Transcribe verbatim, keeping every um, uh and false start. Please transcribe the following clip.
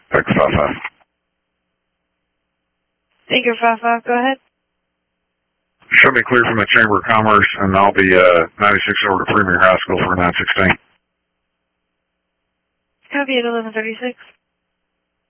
Thanks, five five. Anchor five five, go ahead. Show me clear from the Chamber of Commerce, and I'll be uh, ninety-six over to Premier High School for nine sixteen. Copy at eleven thirty-six.